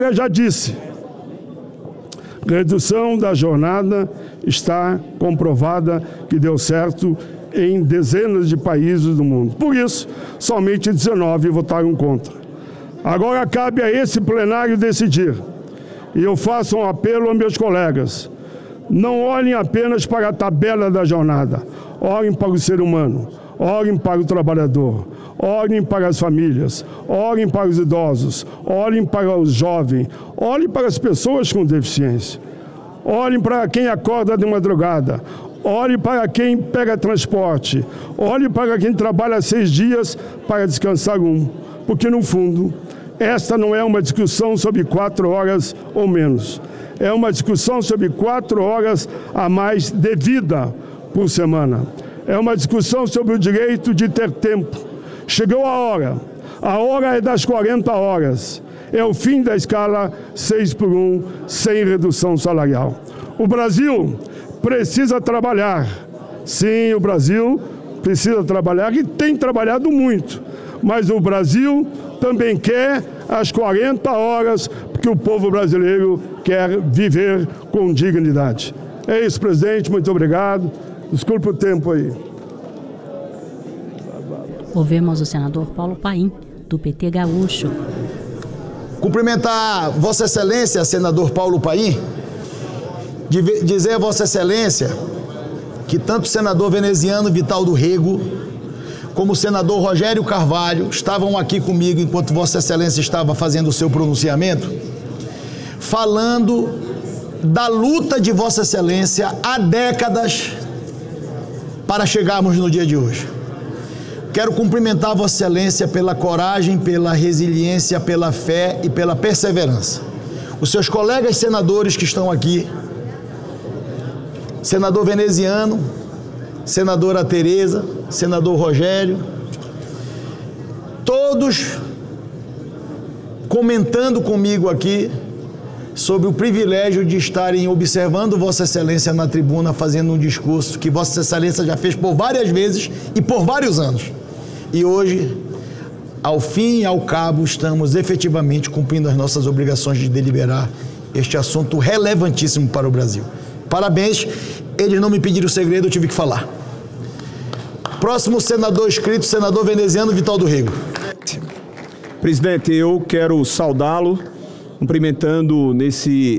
Eu já disse, redução da jornada está comprovada que deu certo em dezenas de países do mundo. Por isso, somente 19 votaram contra. Agora cabe a esse plenário decidir. E eu faço um apelo aos meus colegas. Não olhem apenas para a tabela da jornada. Olhem para o ser humano. Olhem para o trabalhador. Olhem para as famílias. Olhem para os idosos. Olhem para os jovens. Olhem para as pessoas com deficiência. Olhem para quem acorda de madrugada. Olhe para quem pega transporte. Olhe para quem trabalha 6 dias para descansar 1. Porque, no fundo, esta não é uma discussão sobre 4 horas ou menos. É uma discussão sobre 4 horas a mais de vida por semana. É uma discussão sobre o direito de ter tempo. Chegou a hora é das 40 horas. É o fim da escala 6x1, sem redução salarial. O Brasil precisa trabalhar. Sim, o Brasil precisa trabalhar e tem trabalhado muito. Mas o Brasil também quer as 40 horas, porque o povo brasileiro quer viver com dignidade. É isso, presidente. Muito obrigado. Desculpe o tempo aí. Ouvimos o senador Paulo Paim, do PT Gaúcho. Cumprimentar Vossa Excelência, senador Paulo Paim, dizer a Vossa Excelência que tanto o senador veneziano Vital do Rego, como o senador Rogério Carvalho, estavam aqui comigo enquanto Vossa Excelência estava fazendo o seu pronunciamento, falando da luta de Vossa Excelência há décadas para chegarmos no dia de hoje. Quero cumprimentar Vossa Excelência pela coragem, pela resiliência, pela fé e pela perseverança. Os seus colegas senadores que estão aqui, senador veneziano, senadora Tereza, senador Rogério, todos comentando comigo aqui sobre o privilégio de estarem observando Vossa Excelência na tribuna, fazendo um discurso que Vossa Excelência já fez por várias vezes e por vários anos. E hoje, ao fim e ao cabo, estamos efetivamente cumprindo as nossas obrigações de deliberar este assunto relevantíssimo para o Brasil. Parabéns, eles não me pediram segredo, eu tive que falar. Próximo senador inscrito, senador veneziano Vital do Rego. Presidente, eu quero saudá-lo, cumprimentando nesse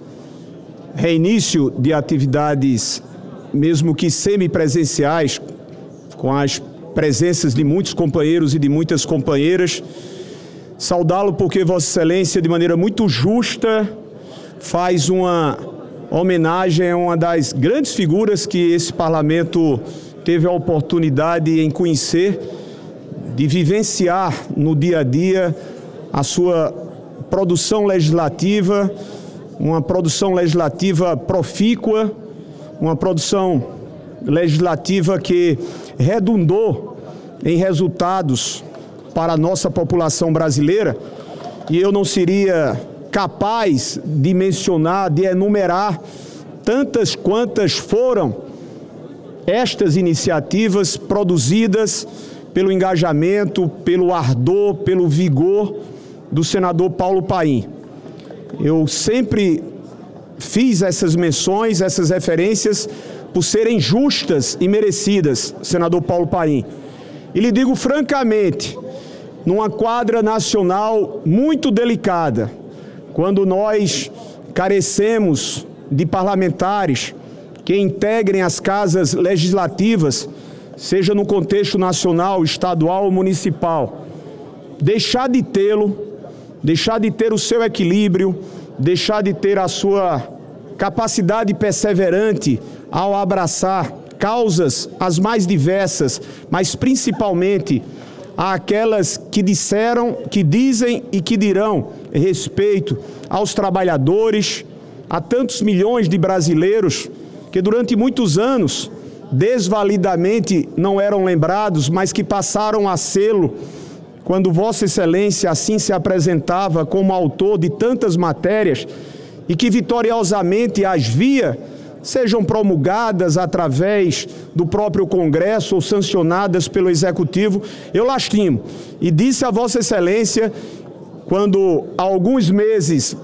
reinício de atividades, mesmo que semipresenciais, com as presenças de muitos companheiros e de muitas companheiras. Saudá-lo porque Vossa Excelência, de maneira muito justa, faz uma homenagem a uma das grandes figuras que esse parlamento teve a oportunidade em conhecer, de vivenciar no dia a dia a sua produção legislativa, uma produção legislativa profícua, uma produção legislativa que redundou em resultados para a nossa população brasileira, e eu não seria capaz de mencionar, de enumerar tantas quantas foram estas iniciativas produzidas pelo engajamento, pelo ardor, pelo vigor do senador Paulo Paim. Eu sempre fiz essas menções, essas referências, por serem justas e merecidas, senador Paulo Paim. E lhe digo francamente, numa quadra nacional muito delicada, quando nós carecemos de parlamentares que integrem as casas legislativas, seja no contexto nacional, estadual ou municipal, deixar de tê-lo, deixar de ter o seu equilíbrio, deixar de ter a sua capacidade perseverante ao abraçar causas as mais diversas, mas principalmente àquelas que disseram, que dizem e que dirão respeito aos trabalhadores, a tantos milhões de brasileiros que durante muitos anos desvalidamente não eram lembrados, mas que passaram a sê-lo quando Vossa Excelência assim se apresentava como autor de tantas matérias e que vitoriosamente as via, sejam promulgadas através do próprio Congresso ou sancionadas pelo Executivo. Eu lastimo e disse a Vossa Excelência, quando há alguns meses